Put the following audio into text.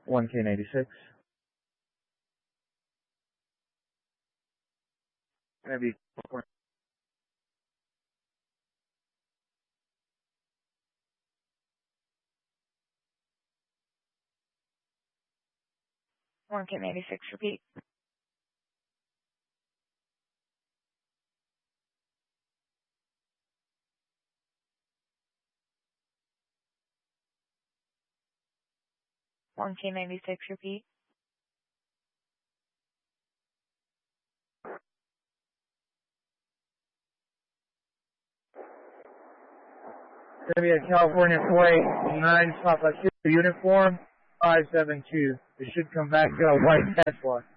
1K96. Maybe 1K96, repeat. One K96, repeat. Gonna be a California 489 Papa 2 uniform 572. It should come back white Tesla.